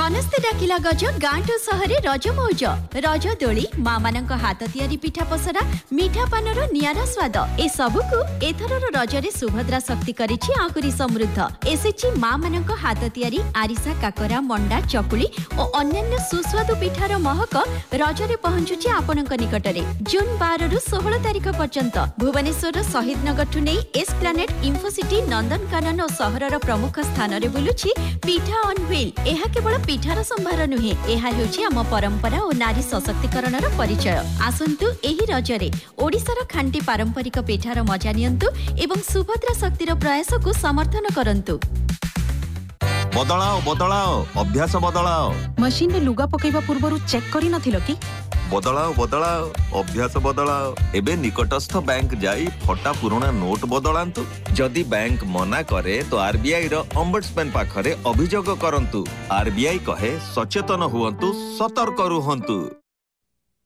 समस्ते डाकिला गज गाँठू सहरे रज मौज रज दोली माँ मानक हाथ तियारी पिठा पसरा मीठा पानर नियारा स्वाद ए सबुकु एथरर रजरे सुभद्रा शक्ति करिछि आहुरी समृद्ध एसेछि माँ मानक हाथ तियारी आरिसा काकरा मंडा चकुली और अन्यान्य सुस्वादु पिठार महक रजरे पहुंचुछि आपनक निकटरे। जून 12 रु 16 तारिख पर्यंत भुवनेश्वर शहीद नगर ठु नै एस्प्लानेड इन्फोसिटी नंदनकानन और सहरर प्रमुख स्थान रे बुलुछि पिठा ऑन व्हील। एहा केवल पिठार संभार नुहे, एहा हेउछि आम परंपरा और नारी सशक्तिकरणर परिचय। आसंतु एही रजरे ओडिसार खांटी पारंपरिक पिठार मजा नियंतु एवं सुभद्रा शक्तिर प्रयास को समर्थन करंतु। बदलाओ बदलाओ अभ्यास बदलाओ। मशीन रे लुगा पकेइबा पूर्वरु चेक करि नथिलो कि? बदलाओ बदलाओ अभ्यास बदलाओ। एबे निकटस्थ बैंक जाई फटा पुराना नोट बदलांतु। जदि बैंक मना करे तो आरबीआई रो ओम्बड्समैन पाखरे अभियोग करंतु। आरबीआई कहे सचेतन हुवंतु, सतर्क रुहंतु।